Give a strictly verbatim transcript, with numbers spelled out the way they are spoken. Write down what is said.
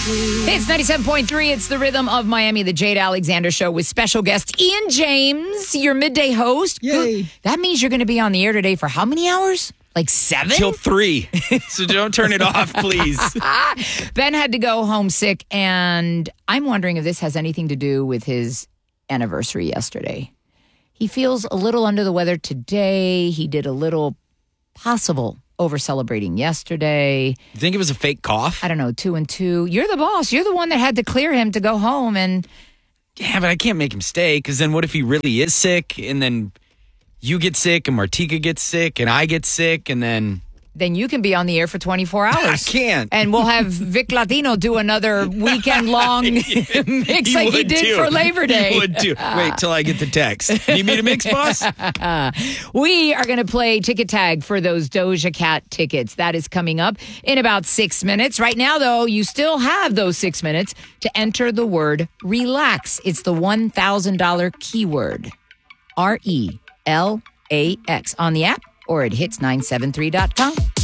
It's ninety-seven point three. It's the rhythm of Miami, the Jade Alexander Show with special guest Ian James, your midday host. Yay. That means you're going to be on the air today for how many hours? Like seven? Till three. So don't turn it off, please. Ben had to go home sick, and I'm wondering if this has anything to do with his anniversary yesterday. He feels a little under the weather today. He did a little possible over celebrating yesterday. You think it was a fake cough? I don't know, two and two. You're the boss. You're the one that had to clear him to go home. And yeah, but I can't make him stay, because then what if he really is sick, and then you get sick, and Martika gets sick, and I get sick, and then... Then you can be on the air for twenty-four hours. I can't. And we'll have Vic Latino do another weekend-long mix he like he would did too. for Labor Day. He would too. Wait till I get the text. Need me to mix, boss? We are going to play Ticket Tag for those Doja Cat tickets. That is coming up in about six minutes. Right now, though, you still have those six minutes to enter the word relax. It's the one thousand dollars keyword. R E L A X on the app or at hits nine seven three dot com.